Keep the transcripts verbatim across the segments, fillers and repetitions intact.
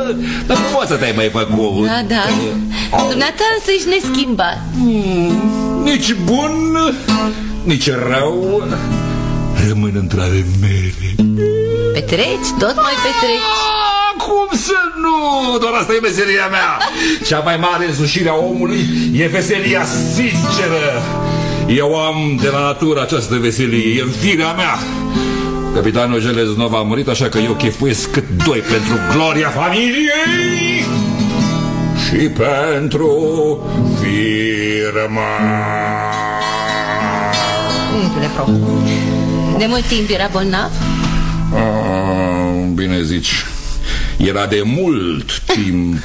Dar poți să te-ai mai făcut. Da, da. Dumneata însă ești neschimbat. hmm, Nici bun, nici rău. Rămân între ale mele. Petreci, tot mai petreci. Cum să nu? Doar asta e meseria mea. Cea mai mare însușire a omului e veselia sinceră. Eu am de la natură această veselie, e în firea mea. Capitanul Jeleznov a murit, așa că eu chefuiesc cât doi pentru gloria familiei și pentru firma. Unchiule Pro, de mult timp era bolnav? Ah, bine zici. Era de mult timp.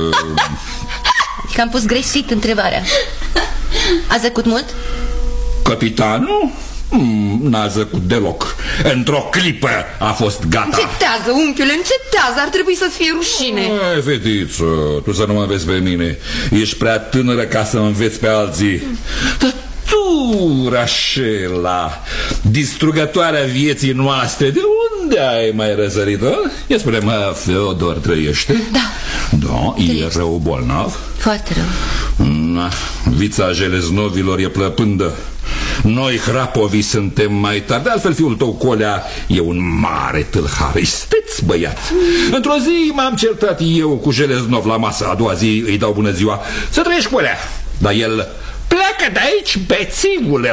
Că am pus greșit întrebarea. A zăcut mult? Capitanul? N-a zăcut deloc. Într-o clipă a fost gata. Încetează, unchiule, încetează. Ar trebui să-ți fie rușine. Ai, fetiță, tu să nu mă înveți pe mine. Ești prea tânără ca să înveți pe alții. Dar tu, Rașela, distrugătoarea vieții noastre, de unde ai mai răsărit-o? Ia spune-mă, Feodor trăiește? Da. Da, e rău bolnav? Foarte rău. Na, vița Jeleznovilor e plăpândă. Noi, hrapovii, suntem mai tari. De altfel, fiul tău, Colea, e un mare tâlhar. Isteț băiat. Într-o zi m-am certat eu cu Jeleznov la masă. A doua zi îi dau bună ziua. Să trăiești, Colea. Dar el: pleacă de aici, bețivule.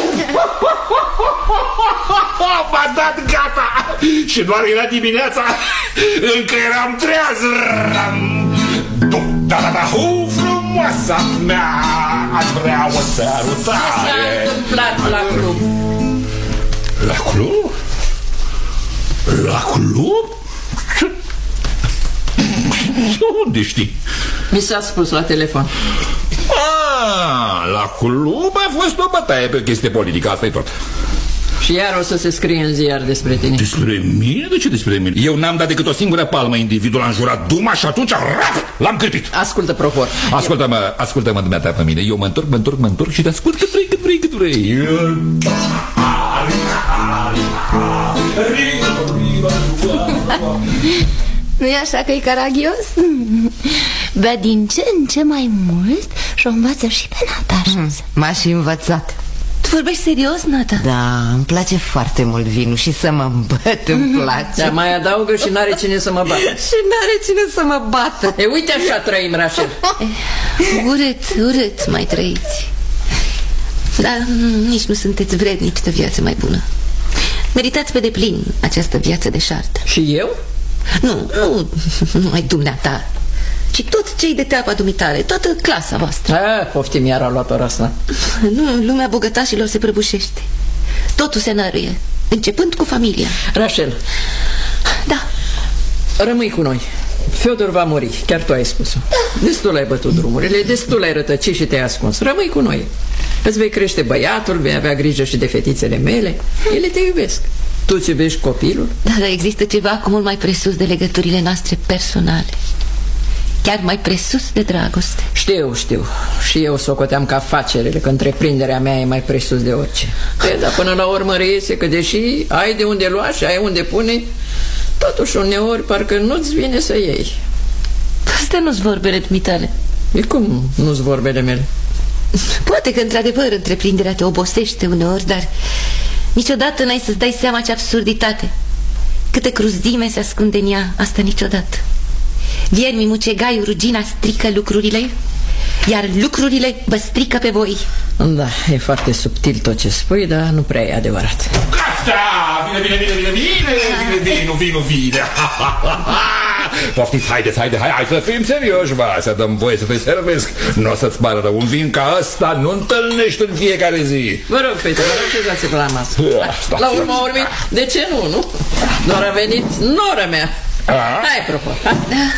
M-a dat gata. Și doar era dimineața, încă eram treaz. Da, da, da, hu, frumoasa mea, aș vrea o sărutare. Ce s-a întâmplat la club? La club? La club? Unde știi? Mi s-a spus la telefon. Ah, la club a fost o bătaie pe o chestie politică, asta e tot. Și iar o să se scrie în ziar despre tine. Despre mine? De ce despre mine? Eu n-am dat decât o singură palmă. Individul a înjurat Duma și atunci rap, l-am cârpit. Ascultă, Prohor. Ascultă-mă, ascultă-mă dumneata pe mine. Eu mă întorc, mă întorc, mă întorc și te ascult cât vrei, cât vrei, cât vrei. Nu-i așa că e caragios? Bea din ce în ce mai mult și o învață și pe Natașa. M-a și învățat. Tu vorbești serios, Nata? Da, îmi place foarte mult vinul și să mă băt îmi place. Dar mai adaugă și n-are cine să mă bată. Și n-are cine să mă bată. E, uite așa trăim, Rașel. Urât, urât mai trăiți. Dar nici nu sunteți vrednici de viață mai bună. Meritați pe deplin această viață de șartă. Și eu? Nu, nu, nu ai dumneata, ci toți cei de teapa dumitare, toată clasa voastră. A, poftim, iar a luat ora asta. Nu, lumea bogătașilor se prăbușește. Totul se năruie, începând cu familia. Rașel. Da. Rămâi cu noi. Feodor va muri, chiar tu ai spus-o. Da. Destul ai bătut drumurile, destul ai rătăcit și te-ai ascuns. Rămâi cu noi. Îți vei crește băiatul, vei avea grijă și de fetițele mele. Ele te iubesc. Tu îți iubești copilul? Da, dar există ceva cu mult mai presus de legăturile noastre personale. Chiar mai presus de dragoste. Știu, știu. Și eu socoteam ca afacerile, că întreprinderea mea e mai presus de orice. E, dar până la urmă reiese că deși ai de unde lua și ai unde pune, totuși uneori parcă nu-ți vine să iei. Astea nu-s vorbele dumitale. E cum nu-s vorbele mele? Poate că într-adevăr întreprinderea te obosește uneori, dar niciodată n-ai să-ți dai seama ce absurditate, câtă cruzime se ascunde în ea, asta niciodată. Viermii mucegaiul, rugina strică lucrurile, iar lucrurile vă strică pe voi. Da, e foarte subtil tot ce spui, dar nu prea e adevărat. Gata! Vine, vine, vine, vine, vine, vine, vino, vino, vine. Poftiți, haideți, haideți, hai, hai să fim serioși, bă, să dăm voie să te servesc. Nu o să-ți pară rău, un vin ca ăsta nu întâlnești în fiecare zi. Vă rog, Petre, vă rog, șezați-vă la masă. La urma urmei, de ce nu, nu? Doar a venit nora mea. Hai, apropo, hai.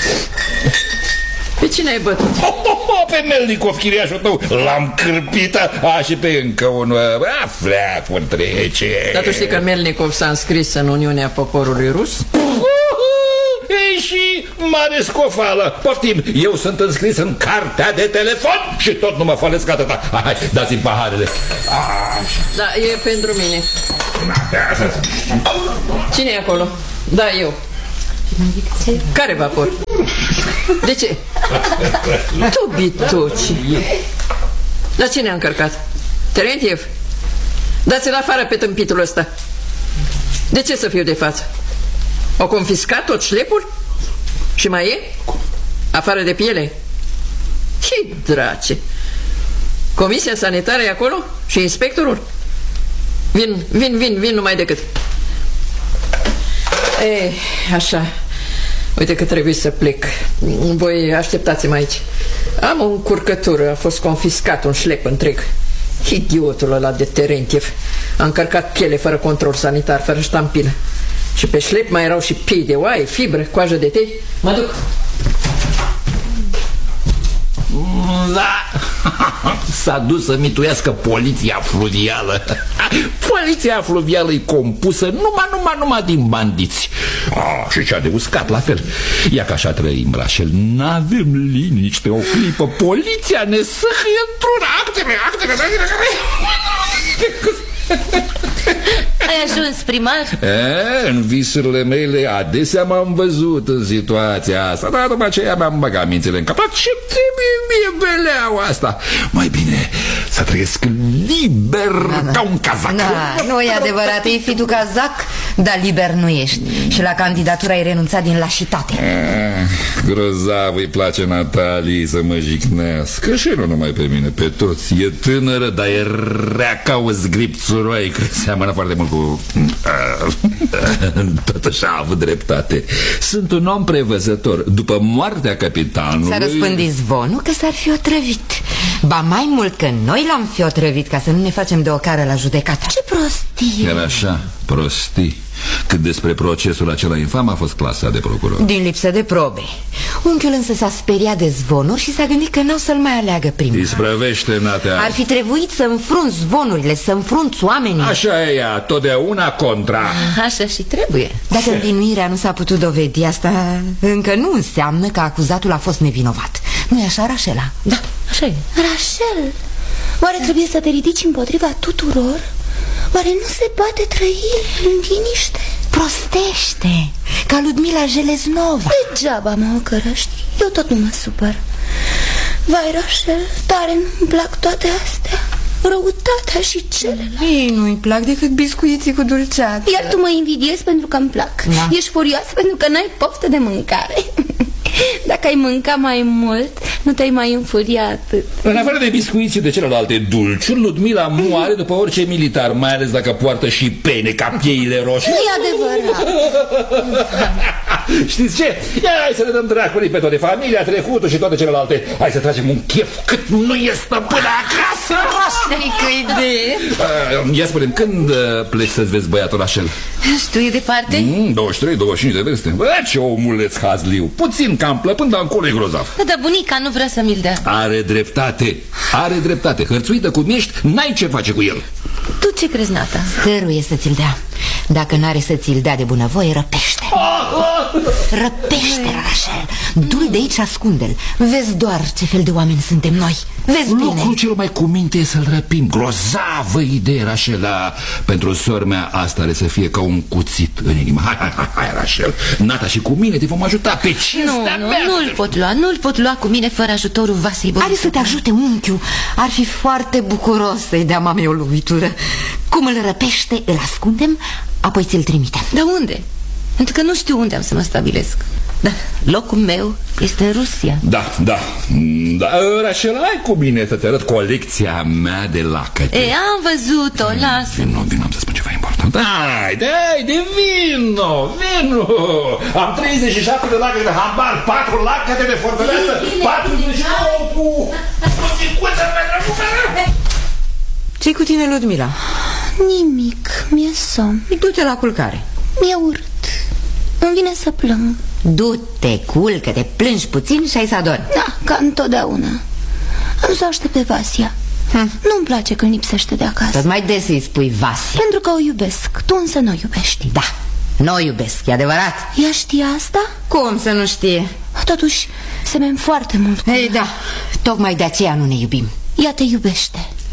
Pe cine ai bătut? Ho, ho, ho, pe Melnikov, chiriașul tău. L-am cârpit, a, și pe încă unul. A, fleacuri trece. Dar tu știi că Melnikov s-a înscris în Uniunea Poporului Rus? Ei, și mare scofală. Poftim, eu sunt înscris în cartea de telefon și tot nu mă folesc atâta. Hai, dați-mi paharele. Da, e pentru mine. Cine e acolo? Da, eu. Care vapor? De ce? Tu, bitoci. La cine a încărcat? Terentiev? Dați-l afară pe tâmpitul ăsta. De ce să fiu de față? O confiscat tot șlepul? Și mai e? Afară de piele? Ce drace! Comisia sanitară e acolo? Și inspectorul? Vin, vin, vin, vin numai decât. Ei, așa. Uite că trebuie să plec. Voi așteptați-mă aici. Am o încurcătură, a fost confiscat un șlep întreg. Idiotul ăla de Terentiev a încărcat piele fără control sanitar, fără ștampilă. Și pe șlep mai erau și piei de oaie, fibră, coajă de tei. Mă duc. Da, s-a dus să mituiască poliția fluvială. Poliția fluvială e compusă numai, numai, numai din bandiți. Ah, și cea de uscat la fel. Ia că așa trăim, Rachel. N-avem liniște o clipă. Poliția ne sâhie într-una. Actele, actele, actele. Ai ajuns, primar? E, în visurile mele adesea m-am văzut în situația asta, dar după aceea mi-am băgat mințele în cap. Ce trebuie mie beleaua asta? Mai bine să trăiesc liber, da, da, ca un cazac. Da, nu e adevărat, ei fi tu cazac, dar liber nu ești. Și la candidatura ai renunțat din lașitate. Ah, grozav îi place Natalii să mă jignească. Și nu numai pe mine, pe toți. E tânără, dar e rea ca o zgripțuroi, că seamănă foarte mult cu... Totuși a avut dreptate. Sunt un om prevăzător. După moartea capitanului... S-a răspândit zvonul că s-ar fi otrăvit. Ba mai mult că noi l-am fi otrăvit, ca să nu ne facem de ocară la judecată. Ce prostie! Era așa, prostii. Cât despre procesul acela infam a fost clasat de procuror. Din lipsă de probe. Unchiul însă s-a speriat de zvonuri și s-a gândit că n-au să-l mai aleagă primul. Isprăvește, Natea. Ar fi trebuit să înfrunți zvonurile, să înfrunți oamenii. Așa e ea, totdeauna contra. Așa și trebuie. Dacă învinuirea nu s-a putut dovedi, asta încă nu înseamnă că acuzatul a fost nevinovat. Nu-i așa, Rachela? Da, așa e. Rachel, oare trebuie să te ridici împotriva tuturor? Oare nu se poate trăi în liniște? Prostește, ca Ludmila Jeleznova. Degeaba mă ocărăști, eu tot nu mă supăr. Vai, Rachel, tare nu-mi plac toate astea. Răutatea și celelalte. Ei, nu-i plac decât biscuiții cu dulceață. Iar tu mă invidiezi pentru că îmi plac, da. Ești furioasă pentru că n-ai poftă de mâncare. Dacă ai mâncat mai mult, nu te-ai mai înfuria atât. În afară de biscuiții de celelalte dulciuri, Ludmila moare după orice militar, mai ales dacă poartă și pene ca pieile roșii. Nu e adevărat. Știți ce? Ia, hai să ne dăm dracului pe toate, familia, trecutul și toate celelalte. Hai să tragem un chef cât nu e stăpână acasă. Că idee. uh, Ia spune-mi, când uh, pleci să-ți vezi băiatul Rachel? Știu, e departe? Mm, douăzeci și trei douăzeci și cinci de veste. Bă, ce omuleț hazliu. Puțin cam plăpând, dar încolo e grozav. Da, dar bunica nu vrea să mi-l dea. Are dreptate, are dreptate. Hărțuită cum ești, n-ai ce face cu el. Tu ce crezi, Nata? Stăruie să ți-l dea. Dacă n-are să ți-l dea de bunăvoie, răpește. Răpește, Rachel. Du-l de aici și ascunde-l. Vezi doar ce fel de oameni suntem noi. Vezi bine. Lucrul cel mai cu minte e să-l răpim. Grozavă idee, Rachel, dar pentru sora mea asta are să fie ca un cuțit în inimă. Hai, hai, hai, hai, Rachel. Nata și cu mine te vom ajuta pe cinstea Nu, mea. nu, nu-l pot lua, nu-l pot lua cu mine fără ajutorul Vasei Borisov. Are să te ajute unchiul. Ar fi foarte bucuros să-i dea mamei o lovitură. Cum îl răpește, îl ascundem, apoi ți-l trimitem. Dar unde? Pentru că nu știu unde am să mă stabilesc. Dar locul meu este în Rusia. Da, da, da. Rachel, hai cu mine să te arăt colecția mea de lacăte. E, am văzut-o, lasă. Vino, vino, am să spun ceva important. Haide, haide, vino, vino. Am treizeci și șapte de lacăte de hambar, patru lacăte de fortăreață, patruzeci și nouă cu muzicuță pentru numere. Ce-i cu tine, Ludmila? Nimic, mi-e somn. Du-te la culcare. Mi-e urât. Îmi vine să plâng. Du-te, culcă-te, plângi puțin și ai să adormi. Da, ca întotdeauna. Am să o aștept pe Vasia. hm. Nu-mi place când lipsește de acasă. Tot mai des îi spui Vasia. Pentru că o iubesc, tu însă nu o iubești. Da, nu o iubesc, e adevărat. Ea știe asta? Cum să nu știe? Totuși, semem foarte mult cu Ei, da, tocmai de aceea nu ne iubim. Ea te iubește.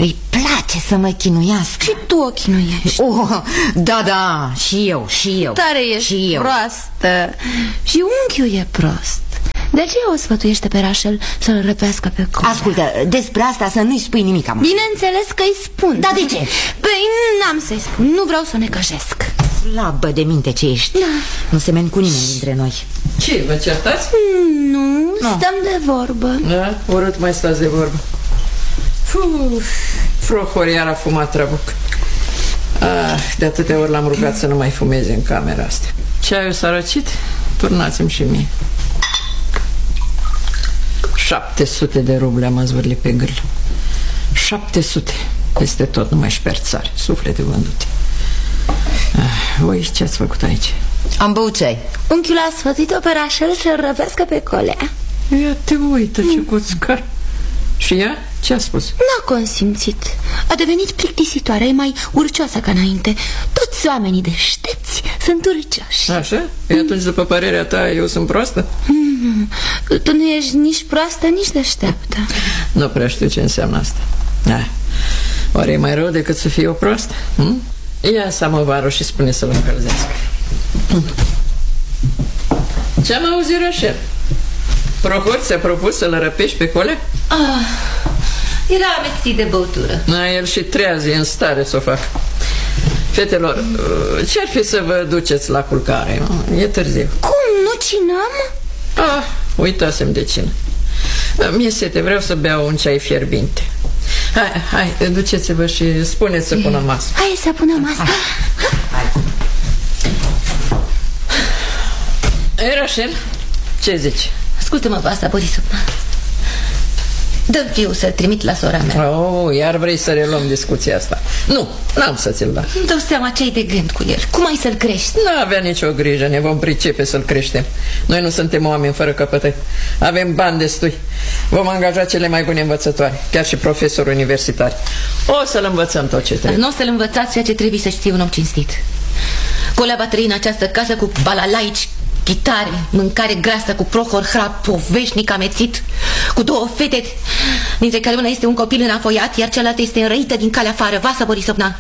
Îi place să mă chinuiască. Și tu o chinuiești. Oh, da, da, și eu, și eu. Tare ești și eu. proastă. Și unchiul e prost. De aceea o sfătuiește pe Rachel să-l răpească pe Colea. Ascultă, despre asta să nu-i spui nimic, mă. Bineînțeles că îi spun. Da, de ce? Păi n-am să-i spun, nu vreau să o necăjesc. Slabă de minte ce ești. Da. Nu semeni cu nimeni dintre noi. Ce, vă certați? Nu, No. stăm de vorbă. Da, urât mai stați de vorbă. Uf, Frohor iar a fumat trabuc. Ah, de atâtea ori l-am rugat să nu mai fumeze în camera asta. Ceaiul s-a răcit? Turnați-mi și mie. Șapte sute de ruble am zvârlit pe gârlă. Șapte sute. Peste tot numai șperțari, suflete vândute. Ah, voi ce ați făcut aici? Am băut ceai. Unchiul a sfătuit-o pe Rachel să-l răpească pe Colea. Ia te uită ce cuțcar. Și ea? Ce a spus? N-a consimțit. A devenit plictisitoare, e mai urcioasă ca înainte. Toți oamenii deștepți sunt urcioși. Așa? E atunci, după părerea ta, eu sunt proastă? Mm, tu nu ești nici proastă, nici deșteaptă. Nu prea știu ce înseamnă asta. Ah, oare e mai rău decât să fie o proastă? Hm? Ia samovarul și spune să-l încălzească. Ce-am auzit, Rachel? Prohor ți-a propus să-l răpești pe Colea? Ah, era amețit de băutură. Na, el și treaz e în stare să o facă. Fetelor, ce-ar fi să vă duceți la culcare? E târziu. Cum, nu cinăm? Ah, uitasem de cină. Mi-e sete, vreau să beau un ceai fierbinte. Hai, hai, duceți-vă și spuneți să pună masă. Hai să punem masa. Hai. Ei, Rachel, ce zici? Ascultă-mă pe asta, Borisovna. Dă-mi fiul să-l trimit la sora mea. Oh, iar vrei să reluăm discuția asta? Nu, n-am să ți-l dau. Nu dau seama ce ai de gând cu el. Cum ai să-l crești? N-avea nicio grijă, ne vom pricepe să-l creștem. Noi nu suntem oameni fără căpătăi. Avem bani destui. Vom angaja cele mai bune învățătoare, chiar și profesori universitari. O să-l învățăm tot ce trebuie. Nu o să-l învățați ceea ce trebuie să știe un om cinstit. Colea va trăi în această casă cu balalaici, chitare, mâncare grasă, cu Prohor hrap, poveșnic amețit, cu două fete, dintre care una este un copil înapoiat, iar cealaltă este înrăită din calea afară. Vasă, Borisovna,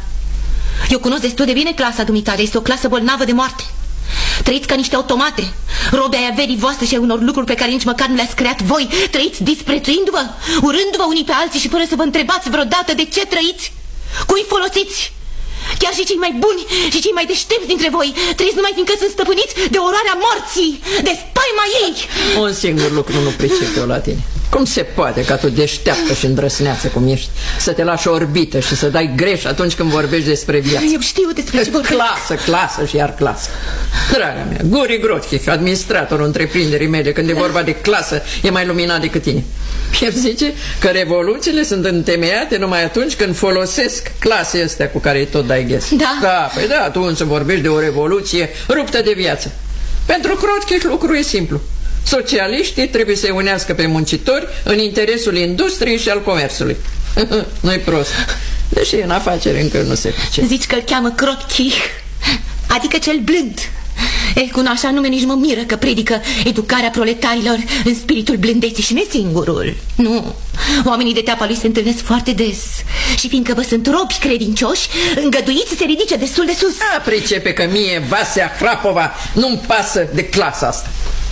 eu cunosc destul de bine clasa dumitare. Este o clasă bolnavă de moarte. Trăiți ca niște automate, robe ai averii voastre și ai unor lucruri pe care nici măcar nu le-ați creat voi. Trăiți disprețuindu-vă, urându-vă unii pe alții și fără să vă întrebați vreodată de ce trăiți, cui folosiți. Chiar și cei mai buni și cei mai deștepți dintre voi trăiesc numai fiindcă sunt stăpâniți de oroarea morții, de spaima ei. Un singur lucru nu pricep eu la tine. Cum se poate ca tu, deșteaptă și îndrăsneață cum ești, să te lași orbită și să dai greș atunci când vorbești despre viață? Eu știu despre ce vorbesc. Clasă, clasă și iar clasă. Draga mea, Guri Grotchich, administratorul întreprinderii mele, când e vorba de clasă, e mai luminat decât tine. El zice că revoluțiile sunt întemeiate numai atunci când folosesc clasele astea cu care îi tot dai ghes. Da. Da, păi da, atunci să vorbești de o revoluție ruptă de viață. Pentru Grotchich lucrul e simplu. Socialiștii trebuie să-i unească pe muncitori în interesul industriei și al comerțului. Nu-i prost. Deși în afacere încă nu se face. Zici că îl cheamă Grotchich, adică cel blând. E, cu un așa nume nici mă miră că predică educarea proletarilor în spiritul blândeții și nu singurul. Nu, oamenii de teapa lui se întâlnesc foarte des. Și fiindcă vă sunt robi credincioși, îngăduiți să se ridice destul de sus. A, pricepe că mie, Vasea Hrapova, nu-mi pasă de clasa asta.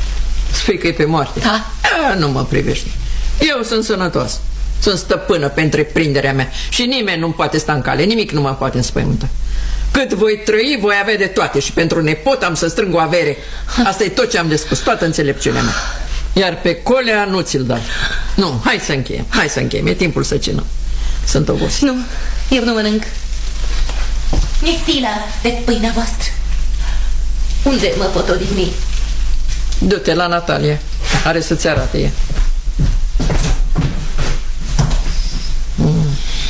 Spui că e pe moarte. Da. A, nu mă privești. Eu sunt sănătos. Sunt stăpână pe întreprinderea mea și nimeni nu poate sta în cale, nimic nu mă poate înspăimânta. Cât voi trăi, voi avea de toate și pentru nepot am să strâng o avere. Asta e tot ce am de spus, toată înțelepciunea mea. Iar pe Colea nu ți-l dau. Nu, hai să încheiem, hai să încheiem, e timpul să cinăm. Sunt obosit. Nu, eu nu mănânc. Mi-e stilă de pâinea voastră. Unde mă pot odihni? Du-te la Natalia, are să-ți arate ea. mm.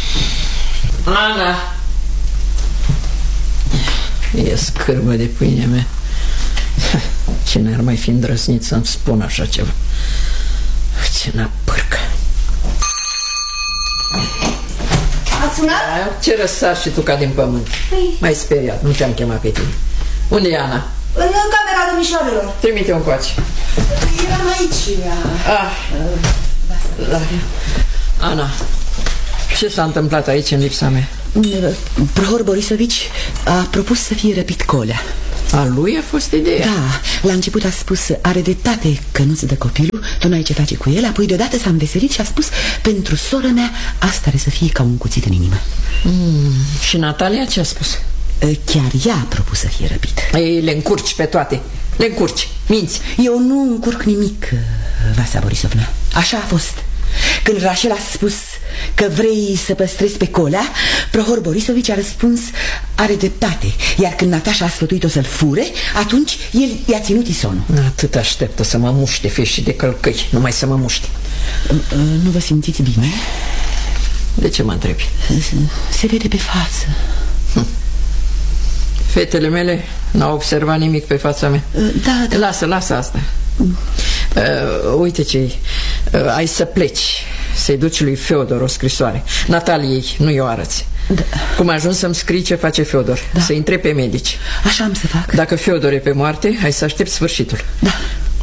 Ana, e scârbă de pâinea mea. Cine ar mai fi îndrăznit să-mi spun așa ceva? Ce n-apârcă. Ați sunat? Ce răsar și tu ca din pământ? Păi... M-ai speriat, nu te-am chemat pe tine. Unde e Ana? În camera domnișoarelor. Trimite-o încoace. Eram aici. Ah. La... Ana, Ce s-a întâmplat aici în lipsa mea? Prohor Borisovici a propus să fie răpit Colea. A lui a fost ideea? Da, la început a spus are dreptate că nu-ți dă copilul, tu n-ai ce face cu el. Apoi deodată s-a înveselit și a spus pentru sora mea asta are să fie ca un cuțit în inimă. mm, Și Natalia ce a spus? Chiar ea a propus să fie răpit. Ei, le încurci pe toate, le încurci, minți. Eu nu încurc nimic, Vasia Borisovna. Așa a fost. Când Rachel a spus că vrei să păstrezi pe Colea, Prohor Borisovici a răspuns are dreptate. Iar când Natasha a sfătuit-o să-l fure, atunci el i-a ținut isonul. Atât așteptă să mă muște fești și de călcăi, numai să mă muște. Nu vă simțiți bine? De ce mă întrebi? Se vede pe față. hm. Fetele mele n-au observat nimic pe fața mea. Da, da. Lasă, lasă asta. uh, Uite ce uh, ai să pleci, să-i duci lui Feodor o scrisoare. Nataliei, nu i-o arăți. Da. Cum a ajuns să-mi scrii ce face Feodor, da. Să intre pe medici. Așa am să fac. Dacă Feodor e pe moarte, hai să aștept sfârșitul. Da.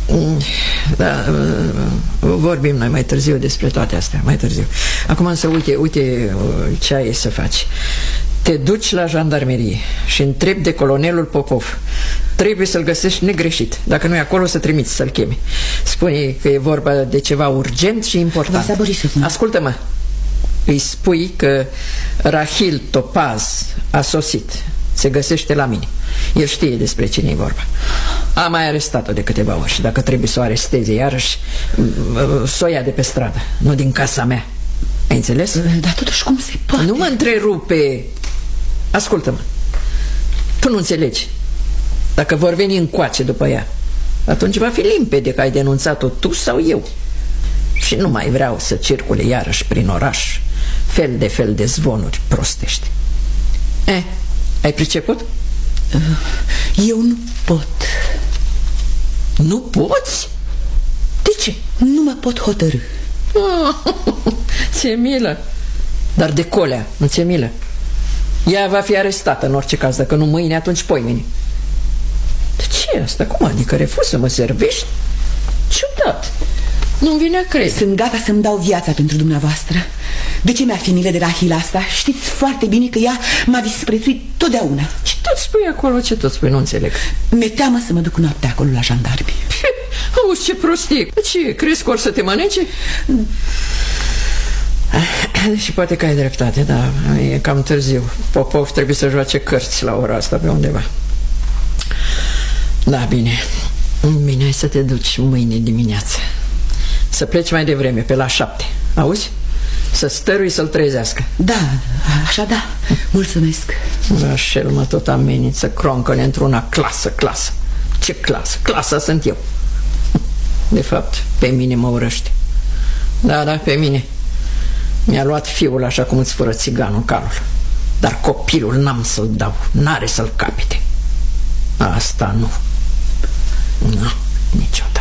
Da, vorbim noi mai târziu despre toate astea, mai târziu. Acum însă uite, uite ce ai să faci. Te duci la jandarmerie și întrebi de colonelul Popov. Trebuie să-l găsești negreșit. Dacă nu e acolo, să trimiți să-l chemi. Spune că e vorba de ceva urgent și important. Ascultă-mă. Îi spui că Rahil Topaz a sosit. Se găsește la mine. El știe despre cine e vorba. Am mai arestat-o de câteva ori și dacă trebuie să o aresteze iarăși, să o ia de pe stradă, nu din casa mea. Ai înțeles? Dar totuși cum se poate? Nu mă întrerupe. Ascultă-mă. Tu nu înțelegi. Dacă vor veni încoace după ea, atunci va fi limpede că ai denunțat-o tu sau eu. Și nu mai vreau să circule iarăși prin oraș fel de fel de zvonuri prostești. Eh, ai priceput? Eu nu pot. Nu poți? De ce? Nu mă pot hotărî. Oh, ți-e milă. Dar de Colea, nu ți-e milă? Ea va fi arestată în orice caz. Dacă nu mâine, atunci poimâine. De ce asta? Cum adică refuz să mă servești? Ciudat. Nu-mi vine a crede. Sunt gata să-mi dau viața pentru dumneavoastră. De ce mi-ar fi milă de Rahil asta? Știți foarte bine că ea m-a disprețuit totdeauna. Ce tot spui acolo? Ce tot spui? Nu înțeleg. Mi-e teamă să mă duc noaptea acolo la jandarmi. Auzi, ce prostie. Ce, crezi că or să te mănânce? Și poate că ai dreptate, dar e cam târziu. Popov trebuie să joace cărți la ora asta pe undeva. Da, bine. Bine, hai să te duci mâine dimineață. Să pleci mai devreme, pe la șapte. Auzi? Să stărui să-l trezească. Da, așa da. Mulțumesc. Rachel mă tot amenință croncăne într-una clasă, clasă. Ce clasă? Clasa sunt eu. De fapt, pe mine mă urăște. Da, da, pe mine. Mi-a luat fiul așa cum îți fură țiganul calul. Dar copilul n-am să-l dau. N-are să-l capete. Asta nu. Nu, niciodată.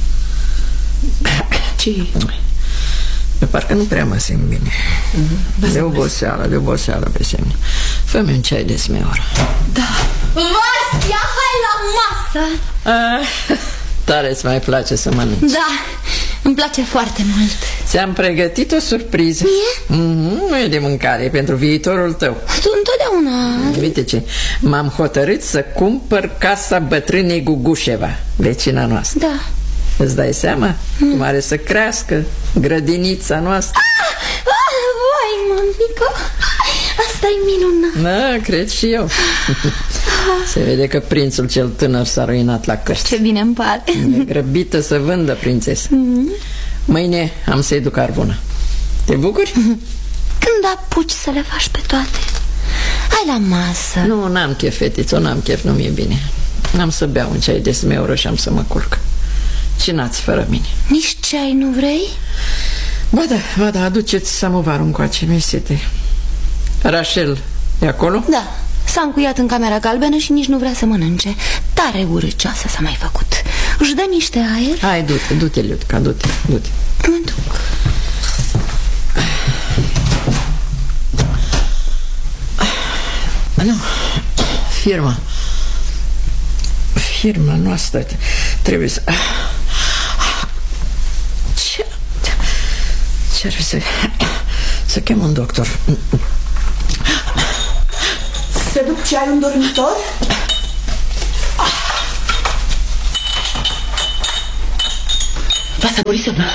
Ce? Pe parcă nu prea mă simt bine. uh-huh. De oboseală, de oboseală pe semne. Fă-mi un ceai de smeoră. Da. Vastia, hai la masă. ah, Tare îți mai place să mănânci. Da, îmi place foarte mult. Ți-am pregătit o surpriză. Mie? Mm-hmm, nu e de mâncare, e pentru viitorul tău. Tu întotdeauna. Uite ce, m-am hotărât să cumpăr casa bătrânei Gugușeva, vecina noastră. Da. Îți dai seama mm. cum are să crească grădinița noastră? Ah, ah, vai, mămică, asta e minunat. Da, cred și eu. Se vede că prințul cel tânăr s-a ruinat la cărți. Ce bine îmi pare. E grăbită să vândă, prințesă. mm. Mâine am să-i duc arbuna. Te bucuri? Când apuci să le faci pe toate? Hai la masă. Nu, n-am chef, fetițo, n-am chef, nu mi-e bine. Am să beau un ceai de smeură și am să mă culc. Cinați fără mine. Nici ceai nu vrei? Ba da, ba da, aduceți samovarul încoace, mi-e sete. Rachel e acolo? Da, s-a încuiat în camera galbenă și nici nu vrea să mănânce. Tare urâcioasă s-a mai făcut. Își dă niște aer? Hai, du-te, du-te, Liudca, du-te, du-te. Mă duc. Nu, firma Firma noastră trebuie să... Ce? Ce ar fi să... Să chem un doctor. Să duc ceai în dormitor? Vasa Borisovna!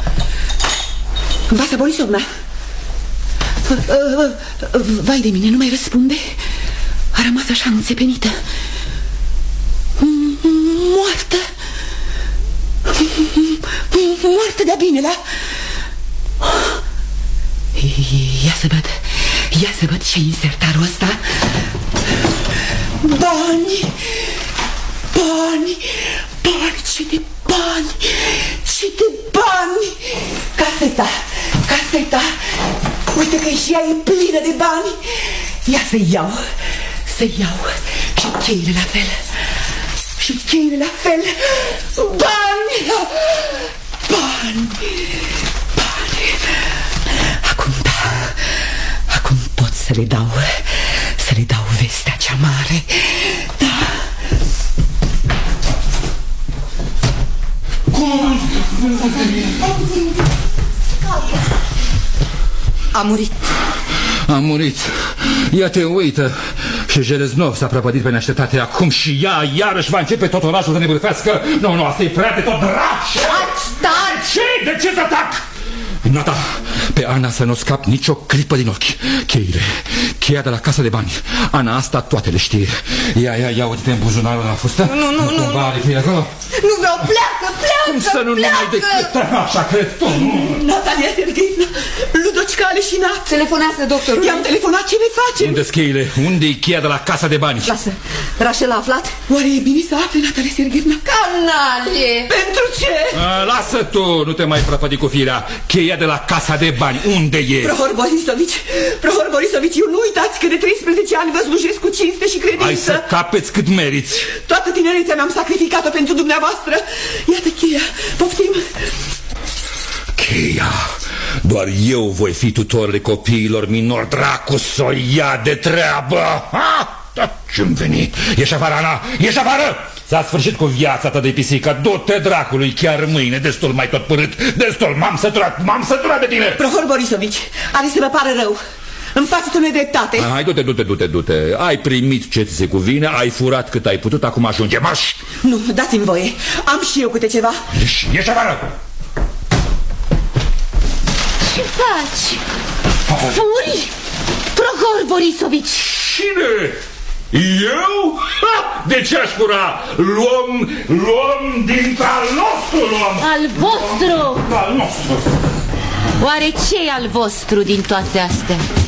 Vasa Borisovna! Vai de mine, nu mai răspunde. A rămas așa înțepenită. Moartă. Moartă de-a binelea. Ia să văd. Ia să văd ce insertarul ăsta. Bani. Bani. Bani, ce de bani. Ce de bani. Caseta. Caseta. Uite că și ea e plină de bani. Ia să iau. Să iau. Și cheile la fel. Și cheile la fel. Bani. Bani. Bani. Acum da. Acum pot să le dau. Să le dau vestea cea mare. Da. Cum? A murit. A murit. Ia te uită. Și Jeleznov s-a prăpădit pe neașteptate acum și ea iarăși va începe tot orașul să ne bârfească. Nu, nu, asta e prea de tot drag. Ce? De ce să tac? Nata, pe Ana să nu scap nicio clipă din ochi. Cheile, cheia de la casa de bani. Ana asta toate le știe. Ia, ia, ia, uite-te în buzunarul la fustă. Nu, nu, nu, nu. Are cheia acolo? Nu vreau, pleacă, pleacă, Cum să nu numai decât așa cred tu? Natalia Sergeevna, Ludocica a leșinat. Telefonează doctorul. I-am telefonat, ce ne facem? Unde-s cheile? Unde-i cheia de la casa de bani? Lasă, Rașel a aflat? Oare e bine să afle, Natalia Sergeevna? Canalie! Pentru ce? A, lasă tu, nu te mai prăpădi cu firea. Cheia de la casa de bani, unde e? Prohor Borisovici, Prohor Borisovici, eu nu uitați că de treisprezece ani vă slujesc cu cinste și credință. Hai să capeți cât meriți. Toată tinerețea mi-am sacrificat-o pentru dumneavoastră. Iată cheia, poftim. Cheia, doar eu voi fi tutorul copiilor minori. Dracu să o ia de treabă. Ha? Da, ce-mi veni? Ieși afară, Ana, ieși afară! S-a sfârșit cu viața ta de pisică. Du-te dracului chiar mâine. Destul mai tot părât. Destul, m-am săturat, m-am săturat de tine. Prohor Borisovici, are să vă pară rău. Îmi faceți o nedreptate. Hai, du-te, du-te, du-te, du-te. Ai primit ce ți se cuvine, ai furat cât ai putut, acum ajunge. Marș! Nu, dați-mi voie. Am și eu câte ceva. Ieși, ieși afară! Ce faci? Furi? Prohor Borisovici! Cine? Eu? Ha! De ce aș fura? Luăm, luăm din al nostru, luăm! Al vostru! Al nostru! Oare ce e al vostru din toate astea?